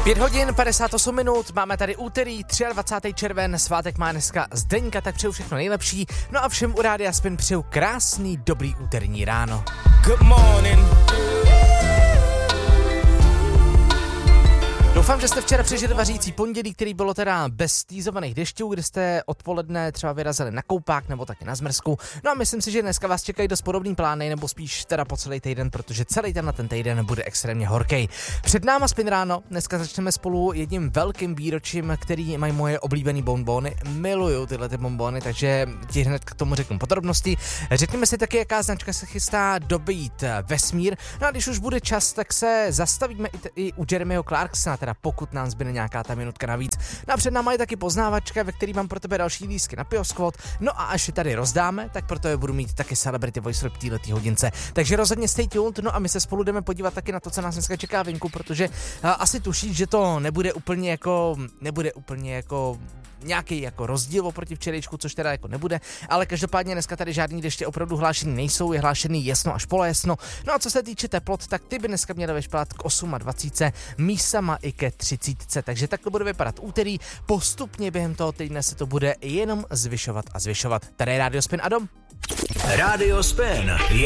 5 hodin 58 minut, máme tady úterý 23. červen, svátek má dneska Zdeňka, tak přeju všechno nejlepší. No a všem u Rádia Spin přeju krásný, dobrý úterní ráno. Good morning. Doufám, že jste včera přežili vařící pondělí, který bylo teda bez stýzovaných dešťů, kde jste odpoledne třeba vyrazili na koupák nebo taky na zmrzku. No a myslím si, že dneska vás čekají dost podobný plány, nebo spíš teda po celý týden, protože celý ten týden bude extrémně horkej. Před náma Spin ráno, dneska začneme spolu jedním velkým výročím, který mají moje oblíbený bonbony. Miluju tyhle ty bonbony, takže ti hned k tomu řeknu podrobnosti. Řekněme si taky, jaká značka se chystá dobít vesmír. No a když už bude čas, tak se zastavíme i u Jeremyho Clarksona, teda pokud nám zbyne nějaká ta minutka navíc. No a před náma je taky poznávačka, ve který mám pro tebe další lístky na Pioskvot. No a až je tady rozdáme, tak pro tebe budu mít taky Celebrity Voice Rap této hodince. Takže rozhodně stay tuned, no a my se spolu jdeme podívat taky na to, co nás dneska čeká venku, protože asi tušíš, že to nebude úplně jako nějaký jako rozdíl oproti včerejšku, což teda jako nebude, ale každopádně dneska tady žádný deště opravdu hlášený nejsou, je hlášený jasno až polojasno. No a co se týče teplot, tak ty by dneska měly vyšplát k 28, místama i ke 30, takže takhle bude vypadat úterý, postupně během toho týdne se to bude jenom zvyšovat a zvyšovat. Tady je Rádio Spin, Adam. Radio Spin.